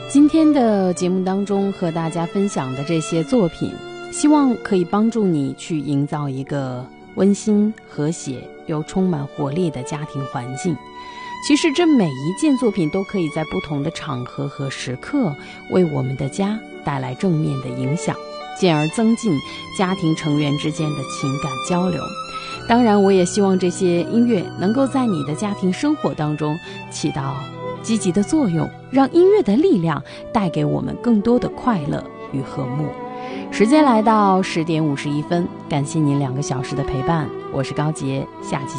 今天的节目当中和大家分享的这些作品，希望可以帮助你去营造一个温馨、和谐又充满活力的家庭环境。其实这每一件作品都可以在不同的场合和时刻为我们的家带来正面的影响，进而增进家庭成员之间的情感交流。当然，我也希望这些音乐能够在你的家庭生活当中起到积极的作用，让音乐的力量带给我们更多的快乐与和睦。时间来到10点51分，感谢您2个小时的陪伴，我是高洁，下期